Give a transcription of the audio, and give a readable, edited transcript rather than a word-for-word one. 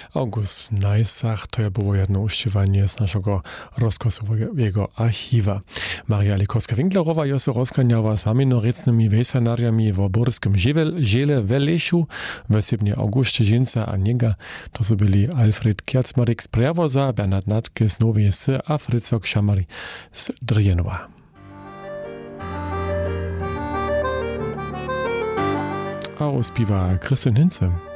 August Najsach to było jedno uściwanie z naszego rozkosowego archiwa. Maria Likowska-Winklerowa jest rozkaniała z maminorecnymi wesanariami w Borskim Ziele w Leszu, w Sybnie Augustie Żinca a Niega. To są byli Alfred Kierzmarek z Prewoza, Bernard Natke z Nowej Sy, a Frycok Szamari z Drjenowa. A uspiwa Krystyn Hinze.